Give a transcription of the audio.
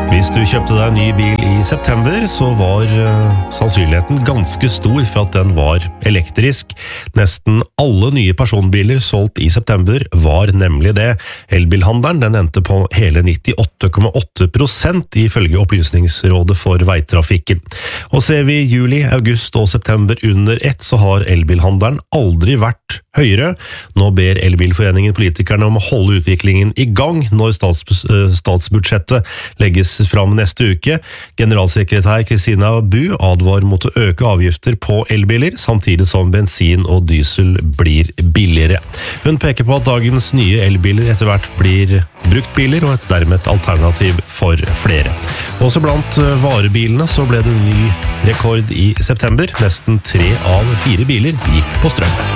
Hvis du kjøpte deg en ny bil i september, så var sannsynligheten ganske stor for at den var elektrisk. Nesten alle nye personbiler solgt i september var nemlig det. Elbilhandelen den endte på hele 98,8% ifølge Opplysningsrådet for veitrafikken. Og ser vi juli, august og september under ett, så har elbilhandelen aldri vært høyere. Nå ber Elbilforeningen politikerne om å holde utviklingen i gang når statsbudsjettet legges fram neste uke. Generalsekretær Kristina Bu advarer mot å øke avgifter på elbiler, samtidig som bensin og diesel blir billigere. Hun peker på at dagens nye elbiler etter hvert blir bruktbiler og dermed et alternativ for flere. Også blant varebilene så ble det ny rekord i september. Nesten 3 av 4 biler gikk på strøm.